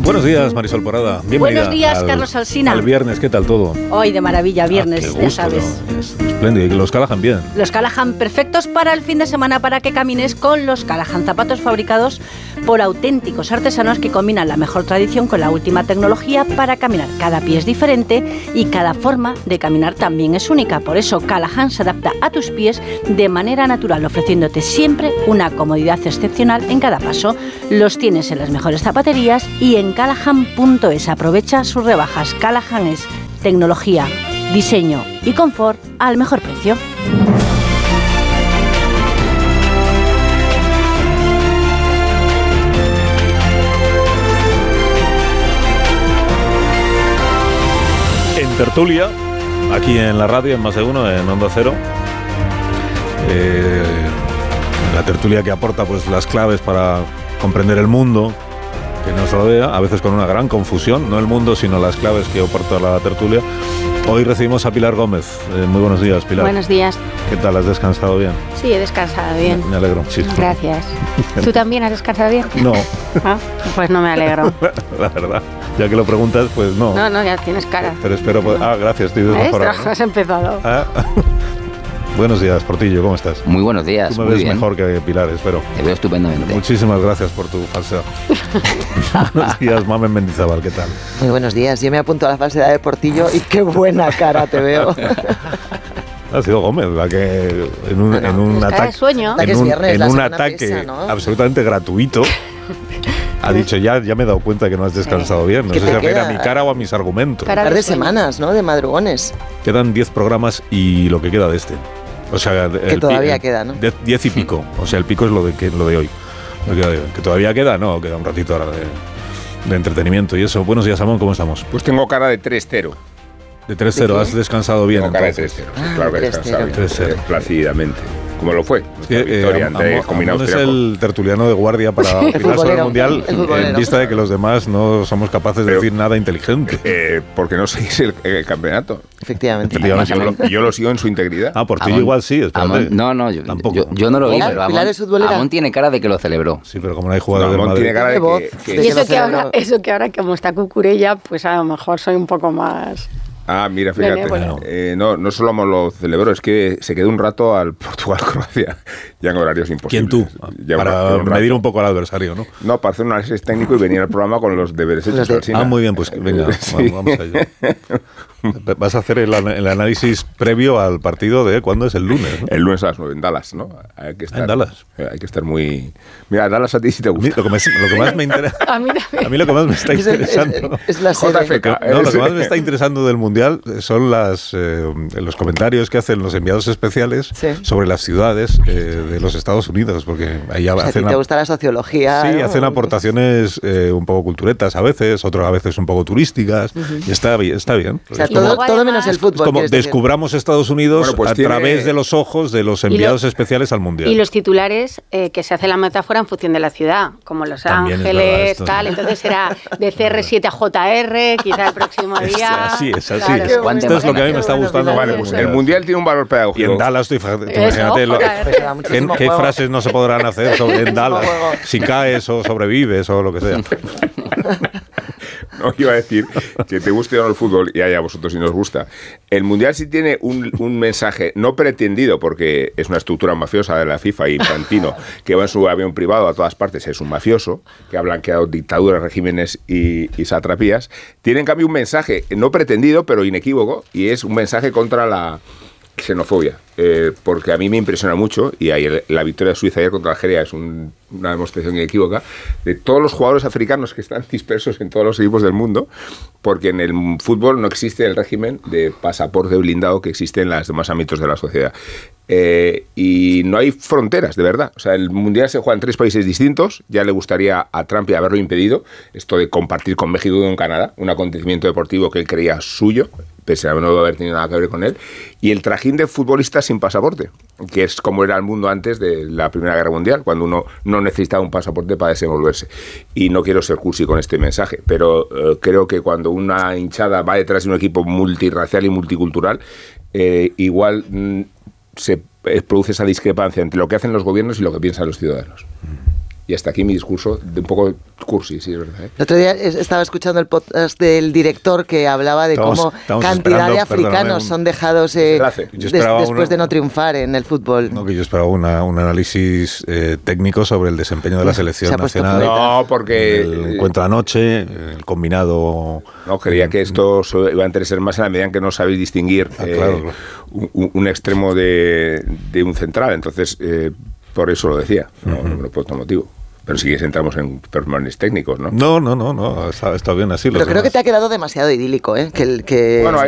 Buenos días, Marisol Porrada. Bienvenida. Buenos días, Carlos Alsina. Al viernes, ¿qué tal todo? Hoy de maravilla, viernes, qué gusto, ya sabes. ¿no? Es espléndido. Y los Callahan bien. Los Callahan perfectos para el fin de semana, para que camines con los Callahan, zapatos fabricados por auténticos artesanos que combinan la mejor tradición con la última tecnología para caminar. Cada pie es diferente y cada forma de caminar también es única. Por eso Callahan se adapta a tus pies de manera natural, ofreciéndote siempre una comodidad excepcional en cada paso. Los tienes en las mejores zapaterías y en Callahan.es. Aprovecha sus rebajas. Callahan es tecnología, diseño y confort al mejor precio. En tertulia, aquí en la radio, en Más de Uno, en Onda Cero. La tertulia que aporta pues las claves para comprender el mundo que nos rodea, a veces con una gran confusión, no el mundo, sino las claves que aporta la tertulia. Hoy recibimos a Pilar Gómez. Muy buenos días, Pilar. Buenos días. ¿Qué tal? ¿Has descansado bien? Sí, he descansado bien. Me alegro. Sí. Gracias. ¿Tú también has descansado bien? No. ¿Ah? Pues no me alegro. La verdad. Ya que lo preguntas, pues no. No, ya tienes cara. Pero espero... gracias, estoy desmejorado, ¿no? Has empezado. Buenos días, Portillo, ¿cómo estás? Muy buenos días. Tú me muy ves bien. mejor que Pilar, espero. Te veo estupendamente. Muchísimas gracias por tu falsedad. Buenos días, Mamen Mendizábal, ¿qué tal? Muy buenos días, yo me apunto a la falsedad de Portillo y qué buena cara te veo. Ha sido Gómez la que en un ataque, sueño. en un ataque pesa, ¿no? Absolutamente gratuito ha dicho ya me he dado cuenta que no has descansado bien. No sé si se refiere a mi cara o a mis argumentos. Un par de semanas, ¿no? De madrugones. Quedan 10 programas y lo que queda de este. O sea, que todavía queda, ¿no? 10 y pico. O sea, el pico es lo de hoy. Que todavía queda, no, queda un ratito ahora de entretenimiento y eso. Buenos días, Amón, ¿cómo estamos? Pues tengo cara de 3-0. De 3-0, ¿has descansado bien? Tengo cara de 3-0, sí, claro que he descansado bien. 3-0. Placidamente. Como lo fue. Victoria ante combinado. Es el tertuliano de guardia para opinar sobre el Mundial en vista de que los demás no somos capaces de decir nada inteligente. Porque no seguís el campeonato. Efectivamente. Yo lo sigo en su integridad. Por ti igual sí. Yo tampoco. Yo no lo vi, pero Amón tiene cara de que lo celebró. Sí, pero como no hay jugadores Amón tiene cara de que y eso que ahora como está Cucurella, pues a lo mejor soy un poco más... mira, fíjate, no solo lo celebró, es que se quedó un rato al Portugal-Croacia, ya en horarios imposibles. ¿Quién tú? Para medir un poco al adversario, ¿no? No, para hacer un análisis técnico y venir al programa con los deberes hechos. Muy bien, pues venga, sí. vamos a ello. Vas a hacer el análisis previo al partido de ¿cuándo es? El lunes, ¿no? El lunes a las 9 en Dallas, ¿no? Hay que estar, en Dallas. Hay que estar muy... Mira, Dallas a ti sí te gusta. Lo que más me interesa... a mí lo que más me está interesando... Es la JFK. Lo que más me está interesando del Mundial son los comentarios que hacen los enviados especiales sobre las ciudades de los Estados Unidos, porque ahí hacen... ¿Te gusta la sociología? Sí, ¿no? hacen aportaciones un poco culturetas a veces, otras a veces un poco turísticas, y está bien. O sea, todo menos el fútbol. Es como descubramos Estados Unidos a través de los ojos de los enviados especiales al Mundial. Y los titulares, que se hace la metáfora en función de la ciudad, como Los Ángeles, tal. Entonces será de CR7 a JR, quizá el próximo día. Así es. Claro. Esto es lo que a mí me está gustando. Vale, pues el Mundial tiene un valor pedagógico. Y en Dallas, imagínate qué frases no se podrán hacer en Dallas, si caes o sobrevives o lo que sea. No, iba a decir que te guste o no el fútbol, y a vosotros si nos gusta. El Mundial sí tiene un mensaje no pretendido, porque es una estructura mafiosa de la FIFA y Infantino, que va en su avión privado a todas partes, es un mafioso, que ha blanqueado dictaduras, regímenes y satrapías. Tiene en cambio un mensaje no pretendido, pero inequívoco, y es un mensaje contra la xenofobia, porque a mí me impresiona mucho, y ahí la victoria de Suiza ayer contra Algeria es una demostración inequívoca de todos los jugadores africanos que están dispersos en todos los equipos del mundo, porque en el fútbol no existe el régimen de pasaporte blindado que existe en los demás ámbitos de la sociedad. Y no hay fronteras, de verdad. O sea, el Mundial se juega en 3 países distintos. Ya le gustaría a Trump haberlo impedido, esto de compartir con México y con Canadá un acontecimiento deportivo que él creía suyo, pese a no haber tenido nada que ver con él. Y el trajín de futbolistas sin pasaporte, que es como era el mundo antes de la Primera Guerra Mundial, cuando uno no necesitaba un pasaporte para desenvolverse. Y no quiero ser cursi con este mensaje, pero creo que cuando una hinchada va detrás de un equipo multirracial y multicultural, igual se produce esa discrepancia entre lo que hacen los gobiernos y lo que piensan los ciudadanos. Y hasta aquí mi discurso, de un poco cursi, sí, es verdad. El otro día estaba escuchando el podcast del director que hablaba de cómo cantidad de africanos son dejados después de no triunfar en el fútbol. No, que yo esperaba un análisis técnico sobre el desempeño de la selección nacional. No, porque... El encuentro anoche, el combinado... No, creía que esto iba a interesar más en la medida en que no sabéis distinguir claro. Un extremo de un central. Entonces... por eso lo decía, no por otro motivo. Pero si quieres entramos en pormenores técnicos, ¿no? No, está bien así. Pero creo que te ha quedado demasiado idílico, ¿eh? Bueno,